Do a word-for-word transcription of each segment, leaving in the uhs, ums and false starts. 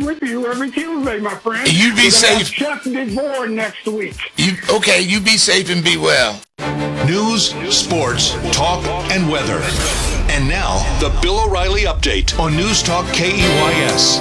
with you every Tuesday, my friend. You be We're safe. Chuck DeVore next week. You okay? You be safe and be well. News, sports, talk, and weather. And now, the Bill O'Reilly Update on News Talk K E Y S.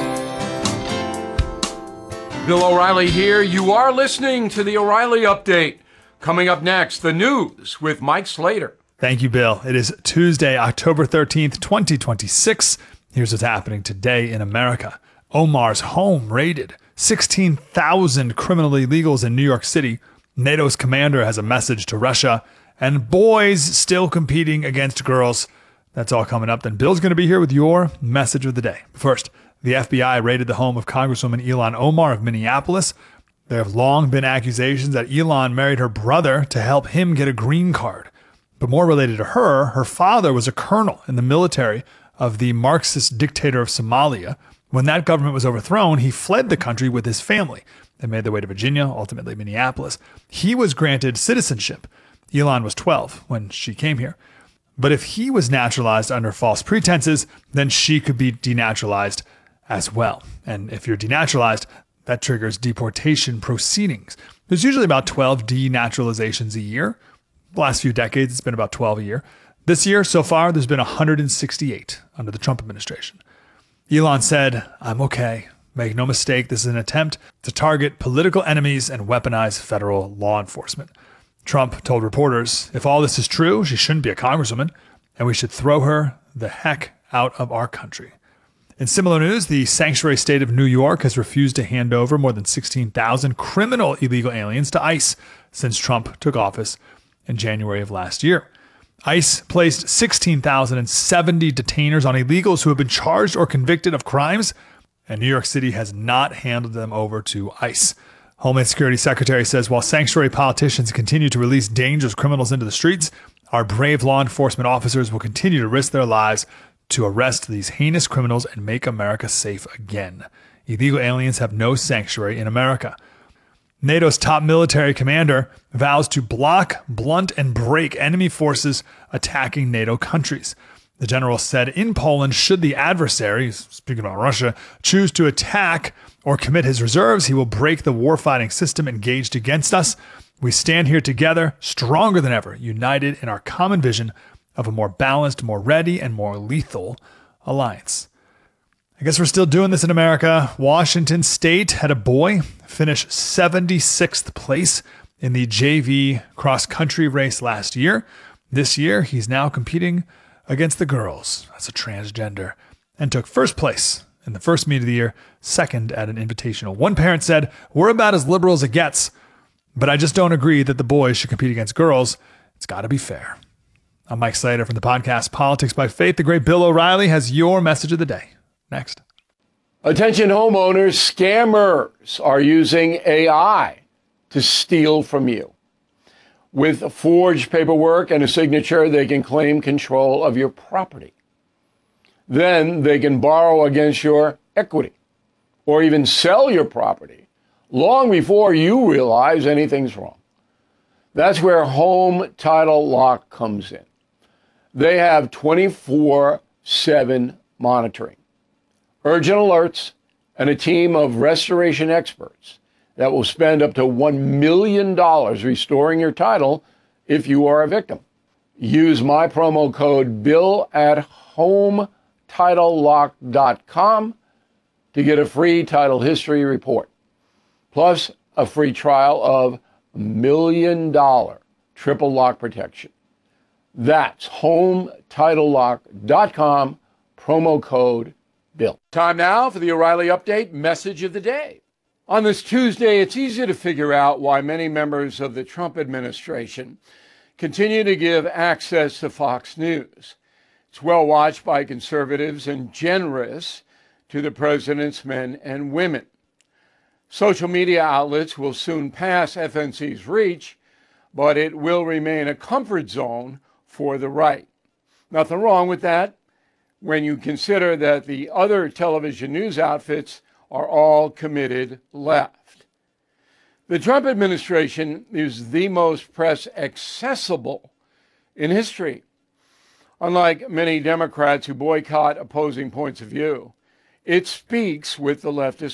Bill O'Reilly here. You are listening to the O'Reilly Update. Coming up next, the news with Mike Slater. Thank you, Bill. It is Tuesday, October thirteenth, twenty twenty-six. Here's what's happening today in America. Omar's home raided. sixteen thousand criminal illegals in New York City. NATO's commander has a message to Russia. And boys still competing against girls. That's all coming up. Then Bill's going to be here with your message of the day. First, the F B I raided the home of Congresswoman Ilhan Omar of Minneapolis. There have long been accusations that Ilhan married her brother to help him get a green card. But more related to her, her father was a colonel in the military of the Marxist dictator of Somalia. When that government was overthrown, he fled the country with his family. They made their way to Virginia, ultimately Minneapolis. He was granted citizenship. Ilhan was twelve when she came here. But if he was naturalized under false pretenses, then she could be denaturalized as well. And if you're denaturalized, that triggers deportation proceedings. There's usually about twelve denaturalizations a year. The last few decades, it's been about twelve a year. This year, so far, there's been one hundred sixty-eight under the Trump administration. Ilhan said, "I'm okay. Make no mistake, this is an attempt to target political enemies and weaponize federal law enforcement." Trump told reporters, if all this is true, she shouldn't be a congresswoman, and we should throw her the heck out of our country. In similar news, the sanctuary state of New York has refused to hand over more than sixteen thousand criminal illegal aliens to ICE since Trump took office in January of last year. ICE placed sixteen thousand seventy detainers on illegals who have been charged or convicted of crimes, and New York City has not handed them over to ICE. Homeland Security Secretary says while sanctuary politicians continue to release dangerous criminals into the streets, our brave law enforcement officers will continue to risk their lives to arrest these heinous criminals and make America safe again. Illegal aliens have no sanctuary in America. NATO's top military commander vows to block, blunt, and break enemy forces attacking NATO countries. The general said in Poland, should the adversary, speaking about Russia, choose to attack or commit his reserves, he will break the warfighting system engaged against us. We stand here together, stronger than ever, united in our common vision of a more balanced, more ready, and more lethal alliance. I guess we're still doing this in America. Washington State had a boy finish seventy-sixth place in the J V cross-country race last year. This year, he's now competing against the girls as a transgender and took first place in the first meet of the year, second at an invitational. One parent said, "We're about as liberal as it gets, but I just don't agree that the boys should compete against girls. It's got to be fair." I'm Mike Slater from the podcast Politics by Faith. The great Bill O'Reilly has your message of the day. Next. Attention homeowners, scammers are using A I to steal from you. With forged paperwork and a signature, they can claim control of your property. Then they can borrow against your equity or even sell your property long before you realize anything's wrong. That's where Home Title Lock comes in. They have twenty-four seven monitoring, urgent alerts, and a team of restoration experts that will spend up to one million dollars restoring your title if you are a victim. Use my promo code BILL at home title lock dot com to get a free title history report, plus a free trial of million dollar triple lock protection. That's home title lock dot com, promo code BILL. Time now for the O'Reilly Update message of the day. On this Tuesday, it's easy to figure out why many members of the Trump administration continue to give access to Fox News. It's well watched by conservatives and generous to the president's men and women. Social media outlets will soon pass F N C's reach, but it will remain a comfort zone for the right. Nothing wrong with that when you consider that the other television news outfits are all committed left. The Trump administration is the most press accessible in history. Unlike many Democrats who boycott opposing points of view, it speaks with the leftist